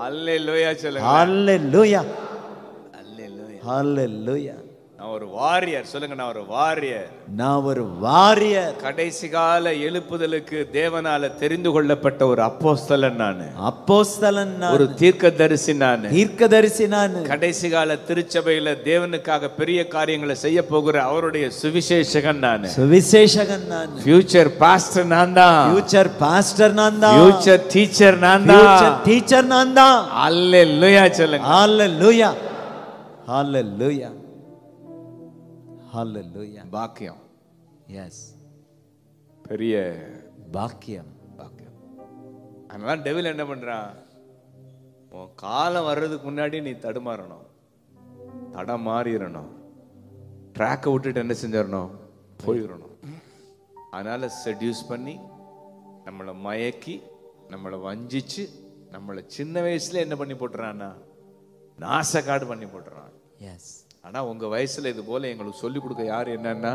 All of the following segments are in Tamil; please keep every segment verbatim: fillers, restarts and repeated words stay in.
ஹல்லேலூயா சொல்லுங்க. ஹalleluya ஹல்லேலூயா. ஹalleluya. நான் ஒரு வாரியர் சொல்லுங்க. நான் ஒரு வாரியர். நான் ஒரு வாரியர். கடைசி கால எழுப்புதலுக்கு தேவனால தெரிந்து கொள்ளப்பட்ட ஒரு அப்போஸ்தலன் நானு. அப்போஸ்தலன் நான். ஒரு தீர்க்கதரிசி நானு. தீர்க்கதரிசி நான். கடைசி கால திருச்சபையில தேவனுக்காக பெரிய காரியங்களை செய்ய போகிற அவருடைய சுவிசேஷகன் நானு. சுவிசேஷகன் நான். ஃபியூச்சர் பாஸ்டர் நான் தான். ஃபியூச்சர் பாஸ்டர் நான் தான். ஃபியூச்சர் டீச்சர் நான் தான். ஃபியூச்சர் டீச்சர் நான் தான். ஹல்லேலூயா சொல்லுங்க. ஹalleluya ஹalleluya ஹalleluya. பாக்கியம். எஸ், பெரிய பாக்கியம். பாக்கியம். அதனால டெவில் என்ன பண்றான்? உன் காலம் வர்றதுக்கு முன்னாடி நீ தடுமாறணும், தடம் மாறிடணும், ட்ராக்கை விட்டுட்டு என்ன செஞ்சிடணும்? போயிடணும். அதனால செட்யூஸ் பண்ணி நம்மளை மயக்கி நம்மளை வஞ்சிச்சு நம்மளை சின்ன வயசுல என்ன பண்ணி போட்டுறான்னா நாசக்காடு பண்ணி போட்டுறான். எஸ். ஆனா உங்க வயசுல இது போல எங்களுக்கு சொல்லிக் கொடுக்க யாரு என்னன்னா,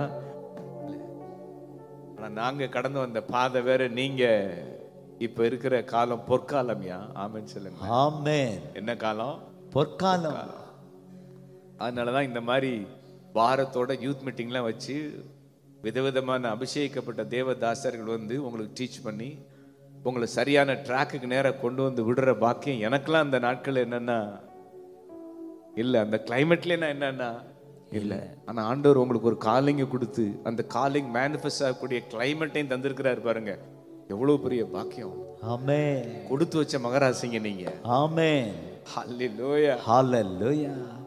ஆனா நாங்க கடந்து வந்த பாதை வேற. நீங்க இப்ப இருக்கிற காலம் பொற்காலம்யா. ஆமென் சொல்லுங்க. ஆமென். என்ன காலம்? பொற்காலம். அதனாலதான் இந்த மாதிரி வாரத்தோட யூத் மீட்டிங்லாம் வச்சு விதவிதமான அபிஷேகிக்கப்பட்ட தேவதாசர்கள் வந்து உங்களுக்கு டீச் பண்ணி உங்களை சரியான ட்ராக்குக்கு நேரம் கொண்டு வந்து விடுற பாக்கியம் எனக்கெல்லாம் அந்த நாட்கள் என்னன்னா இல்ல. அந்த கிளைமேட்ல நான் என்னன்னா இல்ல. ஆனா ஆண்டவர் உங்களுக்கு ஒரு காலிங்க கொடுத்து அந்த காலிங் மேனிஃபெஸ்ட் ஆகக்கூடிய கிளைமேட்டையும் தந்திருக்கிறாரு பாருங்க. எவ்வளவு பெரிய பாக்கியம். ஆமென். கொடுத்து வச்ச மகராசிங்க நீங்க. ஆமென். ஹல்லேலூயா ஹalleluya.